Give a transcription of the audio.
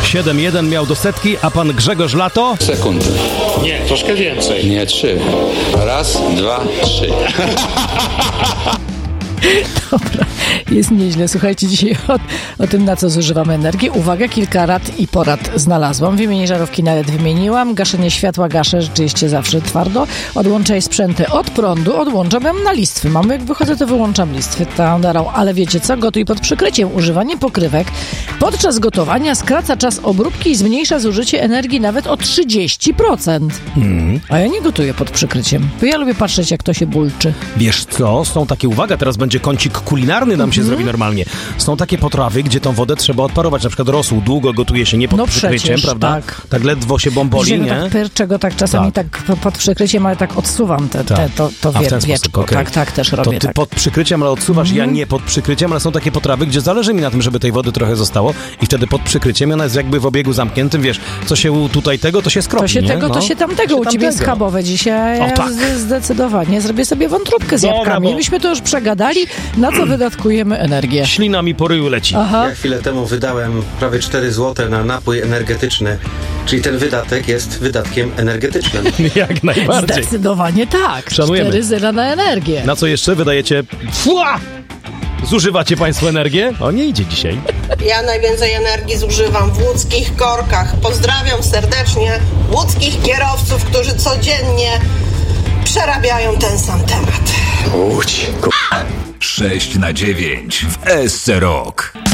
7-1 miał do setki, a pan Grzegorz Lato? Sekundę. Nie, troszkę więcej. Nie, 3. Raz, 2, 3. Dobra, jest nieźle. Słuchajcie, dzisiaj o tym, na co zużywamy energii. Uwaga, kilka rad i porad znalazłam. Wymienienie żarówki nawet wymieniłam. Gaszenie światła gaszę rzeczywiście zawsze twardo. Odłączaj sprzęty od prądu. Odłączam na listwy. Mamy, jak wychodzę, to wyłączam listwy. Ale wiecie co? Gotuj pod przykryciem. Używanie pokrywek podczas gotowania skraca czas obróbki i zmniejsza zużycie energii nawet o 30%. A ja nie gotuję pod przykryciem, bo ja lubię patrzeć, jak to się bulczy. Wiesz co? Są takie, uwaga, teraz będzie kącik kulinarny nam się zrobi normalnie. Są takie potrawy, gdzie tą wodę trzeba odparować. Na przykład rosół długo gotuje się nie pod przykryciem, przecież, prawda? Tak ledwo się bomboli, nie? Tak perczę go tak czasami tak pod przykryciem, ale tak odsuwam to wieczko. Okay. Tak też robię. To ty pod przykryciem, ale odsuwasz, ja nie pod przykryciem, ale są takie potrawy, gdzie zależy mi na tym, żeby tej wody trochę zostało i wtedy pod przykryciem ona jest jakby w obiegu zamkniętym, wiesz, co się tutaj tego, to się skropi, to się nie? tego, to się tamtego. U ciebie jest schabowe dzisiaj. O, tak. Zdecydowanie. Zrobię sobie wątróbkę z jabłkami. Myśmy to już przegadali, na co wydatkujemy energię. Ślina mi po ryju leci. Aha. Ja chwilę temu wydałem prawie 4 zł na napój energetyczny, czyli ten wydatek jest wydatkiem energetycznym. Jak najbardziej. Zdecydowanie tak. Szanujemy. 4 zera na energię. Na co jeszcze wydajecie? Zużywacie państwo energię? O, nie idzie dzisiaj. Ja najwięcej energii zużywam w łódzkich korkach. Pozdrawiam serdecznie łódzkich kierowców, którzy codziennie przerabiają ten sam temat. Łódź, 6/9 w SC Rock.